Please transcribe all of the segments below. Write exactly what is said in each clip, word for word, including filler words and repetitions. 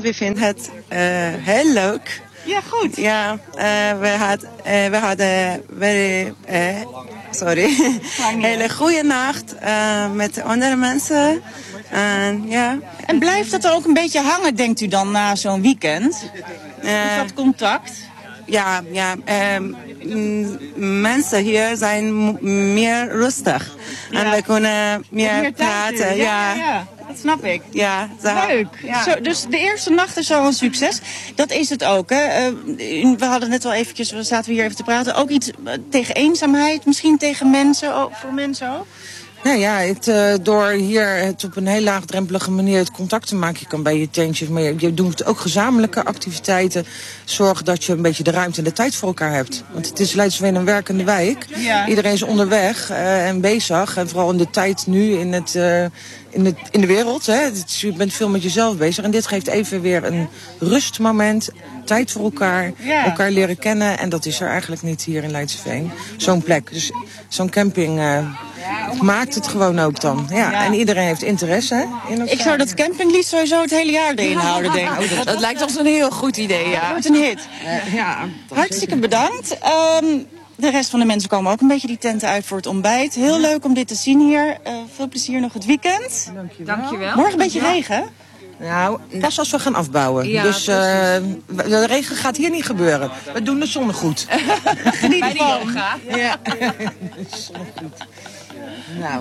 we vinden het uh, heel leuk. Ja, goed. Ja, uh, we, had, uh, we hadden very, uh, sorry, hele goede nacht uh, met andere mensen. Uh, ja. En blijft dat er ook een beetje hangen, denkt u dan, na zo'n weekend? Uh, Is dat contact? Ja, ja. Um, mensen hier zijn m- meer rustig. Ja. En we kunnen meer, meer praten. Ja, ja. ja, dat snap ik. Ja, zo. Leuk. Ja. Zo, dus de eerste nacht is al een succes. Dat is het ook. Hè. Uh, we hadden net wel eventjes, we zaten hier even te praten. Ook iets tegen eenzaamheid, misschien tegen mensen, ook, voor mensen ook? Nou ja, het, uh, door hier het op een heel laagdrempelige manier het contact te maken. Je kan bij je tentjes, maar je, je doet ook gezamenlijke activiteiten. Zorg dat je een beetje de ruimte en de tijd voor elkaar hebt. Want het is Leidsewijn een werkende wijk. Ja. Iedereen is onderweg uh, en bezig. En vooral in de tijd nu, in, het, uh, in, het, in de wereld. Hè. Het, je bent veel met jezelf bezig. En dit geeft even weer een rustmoment. Tijd voor elkaar, ja. elkaar leren kennen. En dat is er eigenlijk niet hier in Leidseveen. Zo'n plek, dus zo'n camping uh, maakt het gewoon ook dan. Ja, ja. En iedereen heeft interesse. Hè, in ik zou dat campinglied sowieso het hele jaar erin houden, denk ik. Dat, dat lijkt ons een heel goed idee, ja. Dat wordt een hit. Uh, ja, hartstikke bedankt. Um, de rest van de mensen komen ook een beetje die tenten uit voor het ontbijt. Heel leuk om dit te zien hier. Uh, veel plezier nog het weekend. Dankjewel. Dankjewel. Morgen een beetje regen. Nou, pas als we gaan afbouwen. Ja, dus uh, de regen gaat hier niet gebeuren. We doen de zonnegoed. Geniet bij de yoga. Ja. Zonnegoed. Nou.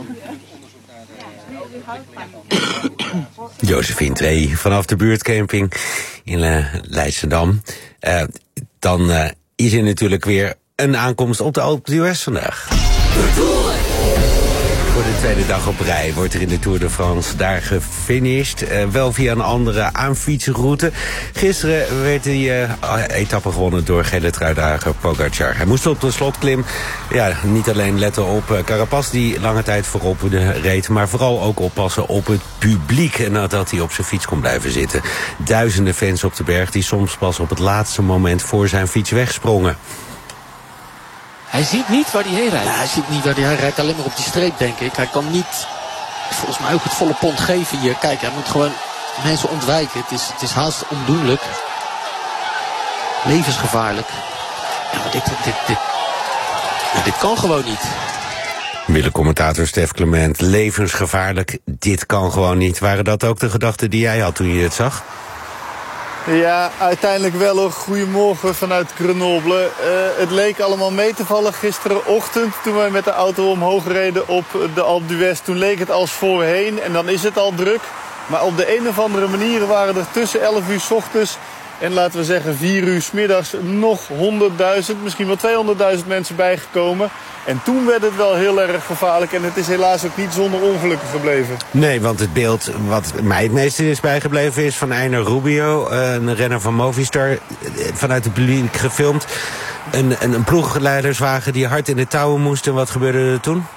Josephine Tree vanaf de buurtcamping in uh, Leidschendam. Uh, dan uh, is er natuurlijk weer een aankomst op de Alpe d'Huez vandaag. Voor de tweede dag op rij wordt er in de Tour de France daar gefinished. Uh, wel via een andere aanfietsroute. Gisteren werd die uh, etappe gewonnen door gele truidrager Pogacar. Hij moest op de slotklim ja, niet alleen letten op uh, Carapaz die lange tijd voorop de reed, maar vooral ook oppassen op het publiek en dat hij op zijn fiets kon blijven zitten. Duizenden fans op de berg die soms pas op het laatste moment voor zijn fiets wegsprongen. Hij ziet niet waar hij heen rijdt. Ja, hij ziet niet waar hij heen rijdt. Alleen maar op die streep, denk ik. Hij kan niet, volgens mij ook het volle pond geven hier. Kijk, hij moet gewoon mensen ontwijken. Het is, het is haast ondoenlijk. Levensgevaarlijk. Ja, maar dit, dit, dit, dit, ja, dit kan gewoon niet. Wielercommentator Stef Clement, levensgevaarlijk. Dit kan gewoon niet. Waren dat ook de gedachten die jij had toen je het zag? Ja, uiteindelijk wel hoor. Goedemorgen vanuit Grenoble. Uh, het leek allemaal mee te vallen gisterenochtend toen wij met de auto omhoog reden op de Alpe d'Huez. Toen leek het als voorheen en dan is het al druk. Maar op de een of andere manier waren er tussen elf uur 's ochtends en laten we zeggen vier uur 's middags nog honderdduizend, misschien wel tweehonderdduizend mensen bijgekomen. En toen werd het wel heel erg gevaarlijk en het is helaas ook niet zonder ongelukken gebleven. Nee, want het beeld wat mij het meeste is bijgebleven is van Einer Rubio, een renner van Movistar, vanuit het publiek gefilmd. Een, een, een ploegleiderswagen die hard in de touwen moest en wat gebeurde er toen?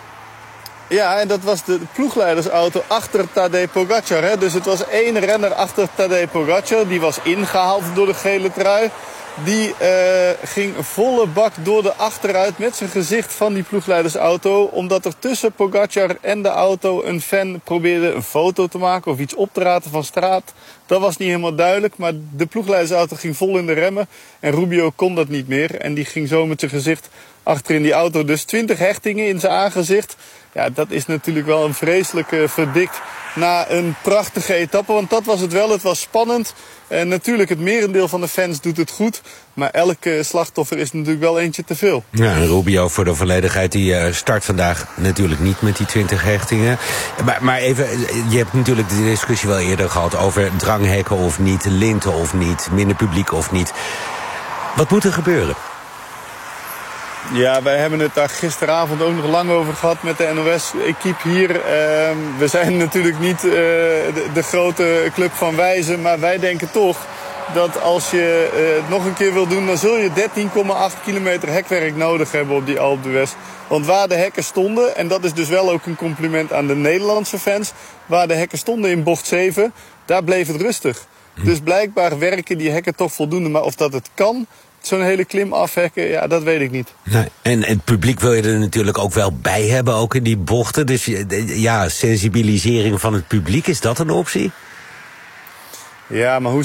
Ja, en dat was de ploegleidersauto achter Tadej Pogacar. Hè? Dus het was één renner achter Tadej Pogacar. Die was ingehaald door de gele trui. Die uh, ging volle bak door de achteruit met zijn gezicht van die ploegleidersauto. Omdat er tussen Pogacar en de auto een fan probeerde een foto te maken of iets op te raten van straat. Dat was niet helemaal duidelijk, maar de ploegleidersauto ging vol in de remmen. En Rubio kon dat niet meer en die ging zo met zijn gezicht achter in die auto. Dus twintig hechtingen in zijn aangezicht. Ja, dat is natuurlijk wel een vreselijke verdikt na een prachtige etappe. Want dat was het wel, het was spannend. En natuurlijk, het merendeel van de fans doet het goed. Maar elke slachtoffer is natuurlijk wel eentje te veel. Ja, en Rubio voor de volledigheid, die uh, start vandaag natuurlijk niet met die twintig hechtingen. Maar, maar even, je hebt natuurlijk de discussie wel eerder gehad over dranghekken of niet, linten of niet, minder publiek of niet. Wat moet er gebeuren? Ja, wij hebben het daar gisteravond ook nog lang over gehad met de N O S-equipe hier. Uh, we zijn natuurlijk niet uh, de, de grote club van wijzen, maar wij denken toch dat als je uh, het nog een keer wil doen, dan zul je dertien komma acht kilometer hekwerk nodig hebben op die Alpe d'Huez. Want waar de hekken stonden, en dat is dus wel ook een compliment aan de Nederlandse fans, waar de hekken stonden in bocht zeven, daar bleef het rustig. Hm. Dus blijkbaar werken die hekken toch voldoende, maar of dat het kan, zo'n hele klim afhekken, ja, dat weet ik niet. Nee, en het publiek wil je er natuurlijk ook wel bij hebben, ook in die bochten. Dus ja, sensibilisering van het publiek, is dat een optie? Ja, maar hoe